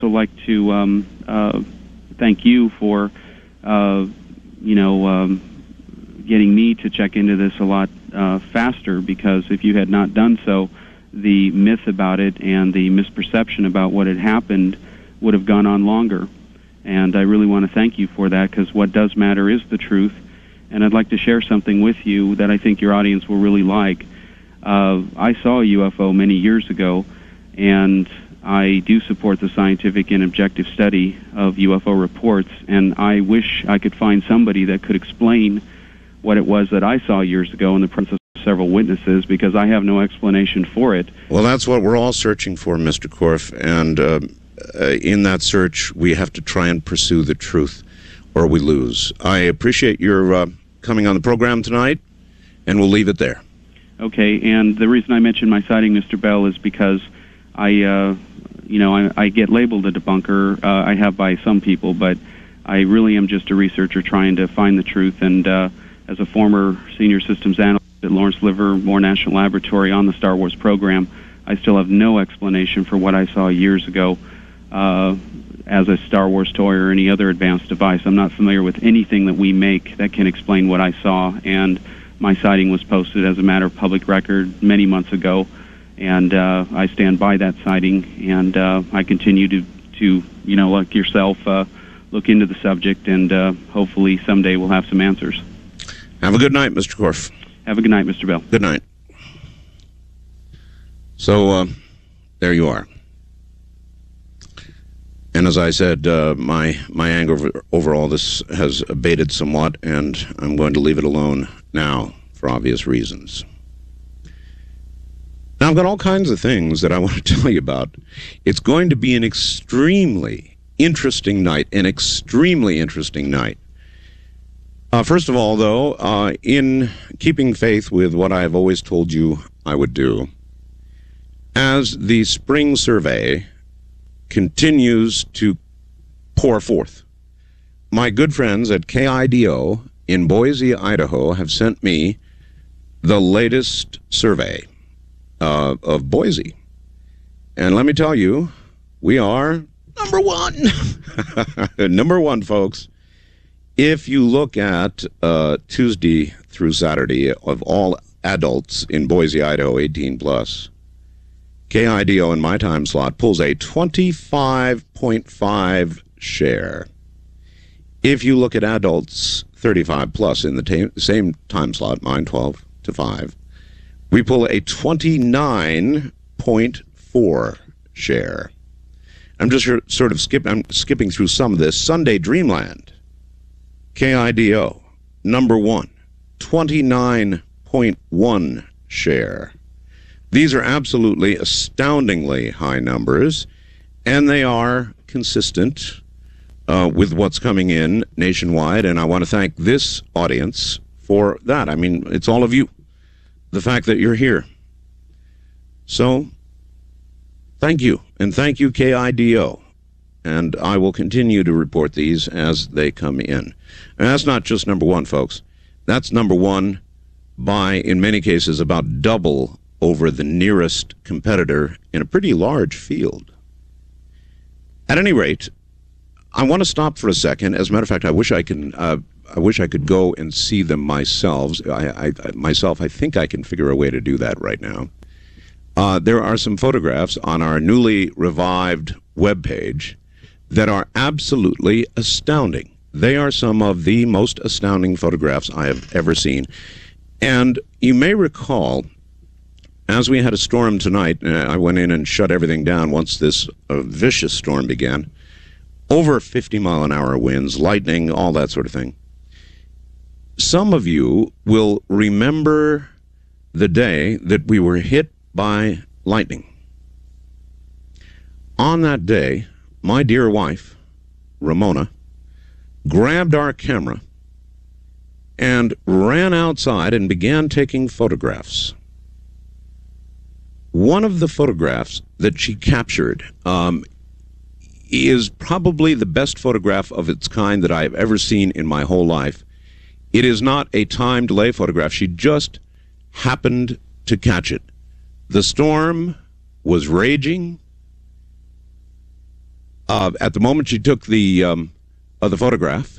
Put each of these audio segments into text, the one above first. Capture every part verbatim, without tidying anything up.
like to um, uh, thank you for, uh, you know, um, getting me to check into this a lot uh, faster, because if you had not done so, the myth about it and the misperception about what had happened would have gone on longer. And I really want to thank you for that, because what does matter is the truth. And I'd like to share something with you that I think your audience will really like. Uh, I saw a U F O many years ago, and I do support the scientific and objective study of U F O reports, and I wish I could find somebody that could explain what it was that I saw years ago in the presence of several witnesses, because I have no explanation for it. Well, that's what we're all searching for, Mister Korff, and uh, uh, in that search, we have to try and pursue the truth, or we lose. I appreciate your uh, coming on the program tonight, and we'll leave it there. Okay, and the reason I mentioned my sighting, Mister Bell, is because I, uh, you know, I, I get labeled a debunker. Uh, I have by some people, but I really am just a researcher trying to find the truth. And uh, as a former senior systems analyst at Lawrence Livermore National Laboratory on the Star Wars program, I still have no explanation for what I saw years ago uh, as a Star Wars toy or any other advanced device. I'm not familiar with anything that we make that can explain what I saw, and my sighting was posted as a matter of public record many months ago, and uh, I stand by that sighting, and uh, I continue to, to, you know, like yourself, uh, look into the subject, and uh, hopefully someday we'll have some answers. Have a good night, Mister Korff. Have a good night, Mister Bell. Good night. So, uh, there you are. And as I said, uh, my my anger over, over all this has abated somewhat, and I'm going to leave it alone now for obvious reasons. Now, I've got all kinds of things that I want to tell you about. It's going to be an extremely interesting night, an extremely interesting night. Uh, first of all, though, uh, in keeping faith with what I've always told you I would do, as the spring survey continues to pour forth, my good friends at K I D O in Boise, Idaho, have sent me the latest survey uh, of Boise. And let me tell you, we are number one. Number one, folks. If you look at uh, Tuesday through Saturday of all adults in Boise, Idaho, eighteen plus, K I D O in my time slot pulls a twenty-five point five share. If you look at adults thirty-five plus in the ta- same time slot, mine twelve to five, we pull a twenty-nine point four share. I'm just sort of skip, I'm skipping through some of this. Sunday Dreamland, K I D O, number one, twenty-nine point one share. These are absolutely astoundingly high numbers, and they are consistent uh, with what's coming in nationwide, and I want to thank this audience for that. I mean, it's all of you, the fact that you're here. So, thank you, and thank you, K I D O, and I will continue to report these as they come in. And that's not just number one, folks. That's number one by, in many cases, about double over the nearest competitor in a pretty large field. At any rate, I want to stop for a second. As a matter of fact, I wish I can. Uh, I wish I could go and see them myself. I, I, myself, I think I can figure a way to do that right now. Uh, there are some photographs on our newly revived webpage that are absolutely astounding. They are some of the most astounding photographs I have ever seen. And you may recall, as we had a storm tonight, uh, I went in and shut everything down once this uh, vicious storm began. Over fifty mile an hour winds, lightning, all that sort of thing. Some of you will remember the day that we were hit by lightning. On that day, my dear wife, Ramona, grabbed our camera and ran outside and began taking photographs. One of the photographs that she captured um, is probably the best photograph of its kind that I've ever seen in my whole life. It is not a time delay photograph. She just happened to catch it. The storm was raging. Uh, at the moment, she took the um, uh, the photograph,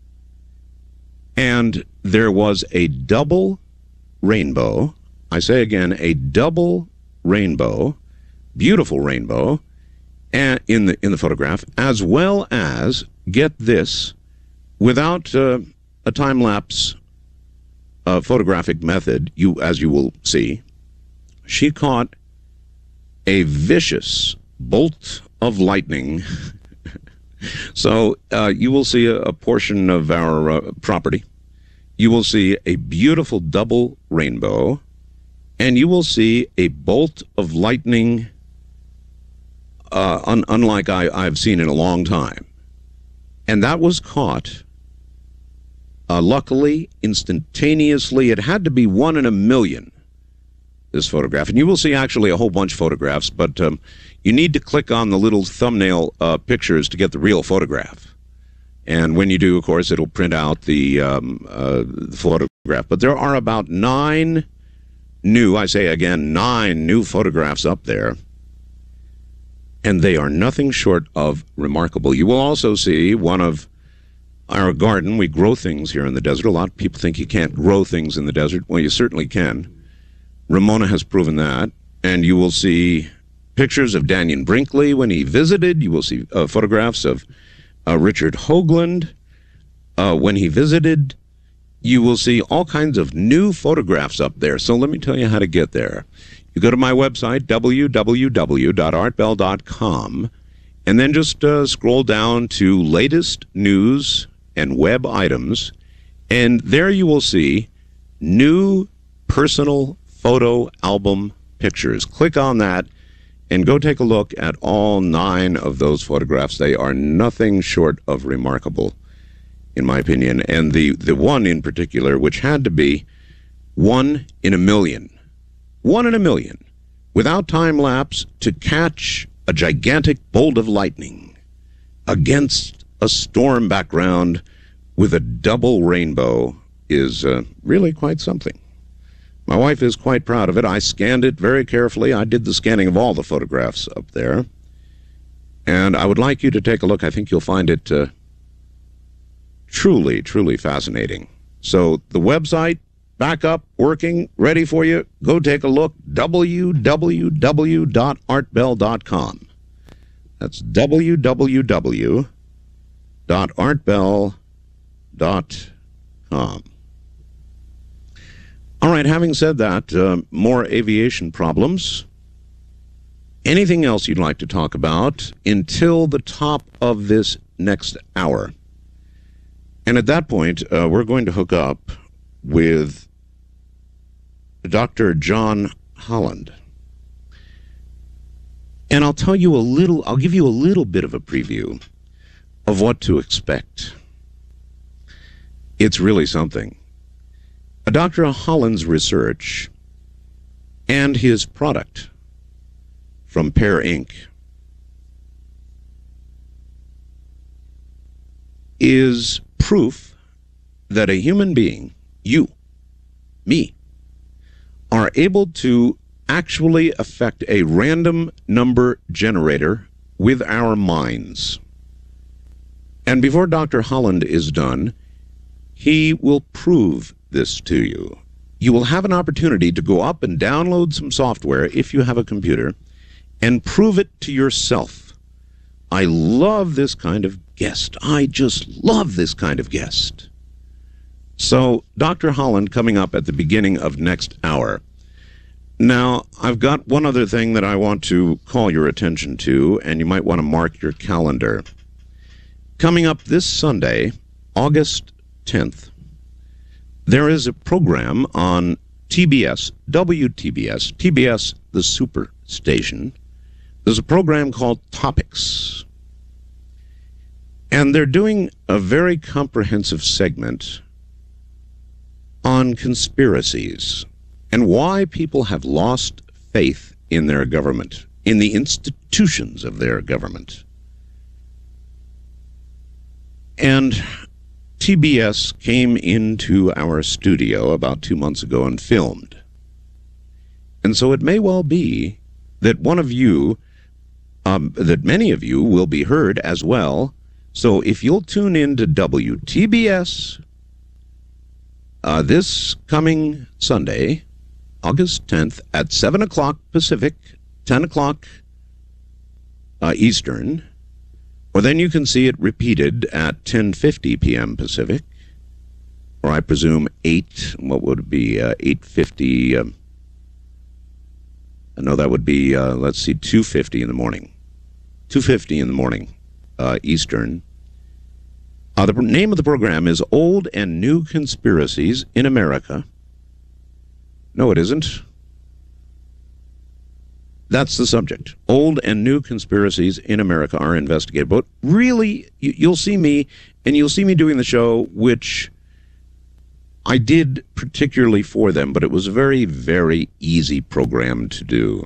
and there was a double rainbow. I say again, a double rainbow, beautiful rainbow, and in the in the photograph, as well as, get this, without uh, a time lapse uh, photographic method, you as you will see, she caught a vicious bolt of lightning. So uh, you will see a, a portion of our uh, property. You will see a beautiful double rainbow, and you will see a bolt of lightning uh, un- unlike I, I've seen in a long time. And that was caught, uh, luckily, instantaneously. It had to be one in a million, this photograph. And you will see actually a whole bunch of photographs, but um, you need to click on the little thumbnail uh, pictures to get the real photograph. And when you do, of course, it'll print out the, um, uh, the photograph. But there are about nine new, I say again, nine new photographs up there. And they are nothing short of remarkable. You will also see one of our garden. We grow things here in the desert. A lot of people think you can't grow things in the desert. Well, you certainly can. Ramona has proven that. And you will see pictures of Daniel Brinkley when he visited. You will see uh, photographs of uh, Richard Hoagland uh, when he visited. You will see all kinds of new photographs up there. So let me tell you how to get there. You go to my website, w w w dot art bell dot com, and then just uh, scroll down to latest news and web items, and there you will see new personal photo album pictures. Click on that and go take a look at all nine of those photographs. They are nothing short of remarkable, in my opinion. And the, the one in particular, which had to be one in a million. One in a million, without time lapse, to catch a gigantic bolt of lightning against a storm background with a double rainbow is uh, really quite something. My wife is quite proud of it. I scanned it very carefully. I did the scanning of all the photographs up there. And I would like you to take a look. I think you'll find it uh, truly, truly fascinating. So the website, back up, working, ready for you. Go take a look. w w w dot art bell dot com. That's w w w dot art bell dot com. All right, having said that, uh, more aviation problems. Anything else you'd like to talk about until the top of this next hour? And at that point, uh, we're going to hook up with Doctor John Holland. And I'll tell you a little, I'll give you a little bit of a preview of what to expect. It's really something. Doctor Holland's research and his product from Pear Incorporated is proof that a human being, you, me, are able to actually affect a random number generator with our minds. And before Doctor Holland is done, he will prove this to you. You will have an opportunity to go up and download some software, if you have a computer, and prove it to yourself. I love this kind of guest. I just love this kind of guest. So, Doctor Holland coming up at the beginning of next hour. Now, I've got one other thing that I want to call your attention to, and you might want to mark your calendar. Coming up this Sunday, August tenth, there is a program on T B S, W T B S, T B S, the Super Station. There's a program called Topics. And they're doing a very comprehensive segment on conspiracies and why people have lost faith in their government, in the institutions of their government. And T B S came into our studio about two months ago and filmed. And so it may well be that one of you um, that many of you will be heard as well. So if you'll tune in to W T B S uh, this coming Sunday, August tenth, at seven o'clock Pacific, ten o'clock uh, Eastern, or then you can see it repeated at ten fifty p.m. Pacific, or I presume eight, what would it be, uh, eight fifty, um, I know that would be, uh, let's see, two fifty in the morning, two fifty in the morning uh, Eastern. Uh, the name of the program is Old and New Conspiracies in America. No, it isn't. That's the subject. Old and new conspiracies in America are investigated. But really, you'll see me, and you'll see me doing the show, which I did particularly for them, but it was a very, very easy program to do.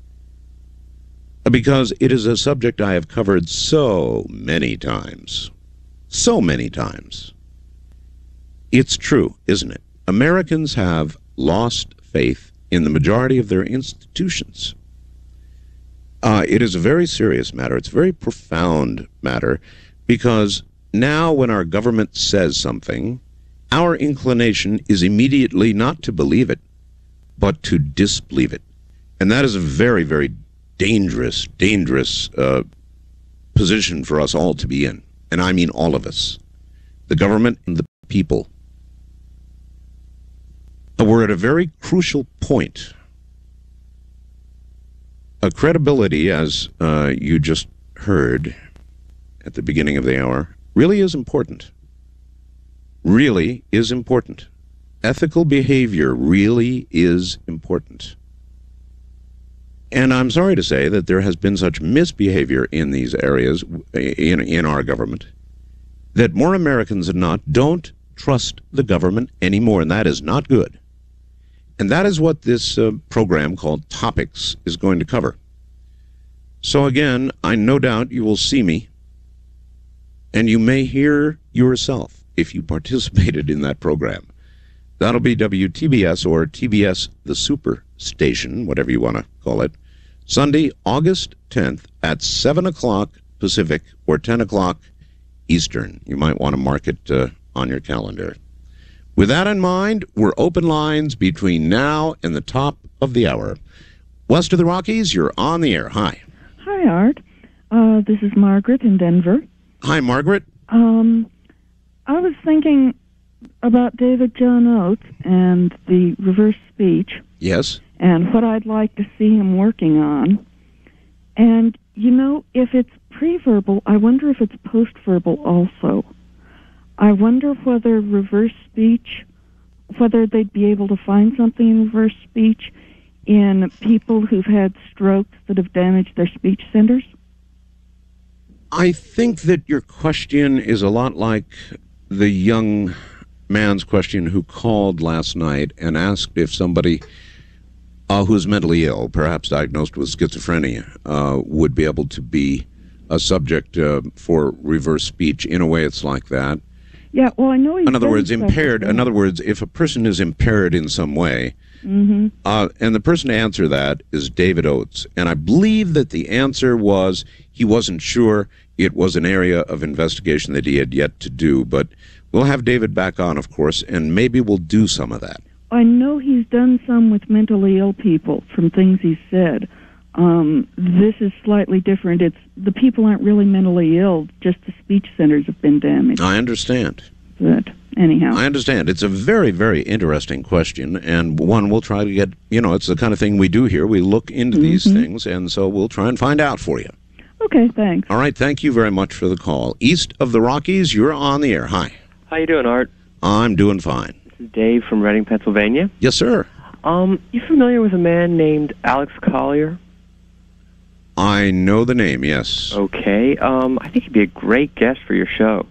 Because it is a subject I have covered so many times. So many times. It's true, isn't it? Americans have lost faith in the majority of their institutions. Uh, it is a very serious matter. It's a very profound matter, because now when our government says something, our inclination is immediately not to believe it, but to disbelieve it. And that is a very, very dangerous, dangerous uh, position for us all to be in. And I mean all of us, the government and the people. We're at a very crucial point. A credibility, as uh, you just heard at the beginning of the hour, really is important. Really is important. Ethical behavior really is important. And I'm sorry to say that there has been such misbehavior in these areas, in, in our government, that more Americans than not don't trust the government anymore, and that is not good. And that is what this uh, program called Topics is going to cover. So again, I no doubt you will see me, and you may hear yourself if you participated in that program. That'll be W T B S or T B S the Super Station, whatever you want to call it, Sunday, August tenth at seven o'clock Pacific or ten o'clock Eastern. You might want to mark it uh, on your calendar. With that in mind, we're open lines between now and the top of the hour. West of the Rockies, you're on the air. Hi. Hi, Art. Uh, this is Margaret in Denver. Hi, Margaret. Um, I was thinking about David John Oates and the reverse speech. Yes. And what I'd like to see him working on. And, you know, if it's pre-verbal, I wonder if it's post-verbal also. I wonder whether reverse speech, whether they'd be able to find something in reverse speech in people who've had strokes that have damaged their speech centers. I think that your question is a lot like the young man's question who called last night and asked if somebody uh, who's mentally ill, perhaps diagnosed with schizophrenia, uh, would be able to be a subject uh, for reverse speech. In a way, it's like that. Yeah, well, I know he's In other words, impaired. In other words, if a person is impaired in some way, mm-hmm. uh, and the person to answer that is David Oates, and I believe that the answer was he wasn't sure. It was an area of investigation that he had yet to do, but we'll have David back on, of course, and maybe we'll do some of that. I know he's done some with mentally ill people from things he's said. Um, this is slightly different. It's the people aren't really mentally ill, just the speech centers have been damaged. I understand. But anyhow. I understand. It's a very, very interesting question, and one we'll try to get, you know, it's the kind of thing we do here. We look into mm-hmm. these things, and so we'll try and find out for you. Okay, thanks. All right, thank you very much for the call. East of the Rockies, you're on the air. Hi. How you doing, Art? I'm doing fine. This is Dave from Reading, Pennsylvania. Yes, sir. Um, you familiar with a man named Alex Collier? I know the name, yes. Okay. Um, I think he'd be a great guest for your show.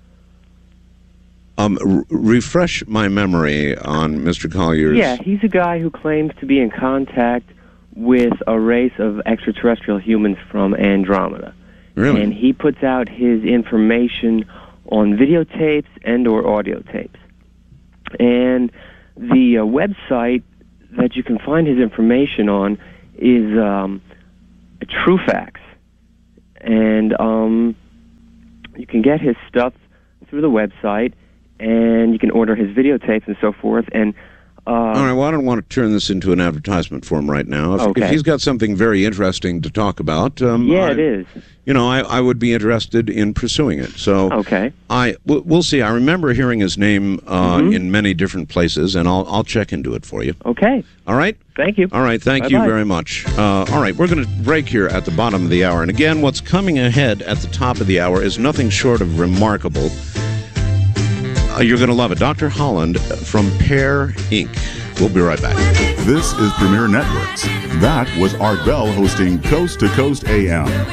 Um, r- refresh my memory on Mister Collier's... Yeah, he's a guy who claims to be in contact with a race of extraterrestrial humans from Andromeda. Really? And he puts out his information on videotapes and or audio tapes. And the uh, website that you can find his information on is um, TrueFacts. and um, you can get his stuff through the website, and you can order his videotapes and so forth. And uh, all right, well, I don't want to turn this into an advertisement for him right now. If, okay. if he's got something very interesting to talk about, um, yeah, I, it is. You know, I, I would be interested in pursuing it. So okay, I we'll, we'll see. I remember hearing his name uh, mm-hmm. in many different places, and I'll I'll check into it for you. Okay. All right. Thank you. All right. Thank Bye-bye. you very much. Uh, all right, we're going to break here at the bottom of the hour, and again, what's coming ahead at the top of the hour is nothing short of remarkable. Uh, you're going to love it. Doctor Holland from Pear Incorporated. We'll be right back. This is Premier Networks. That was Art Bell hosting Coast to Coast A M.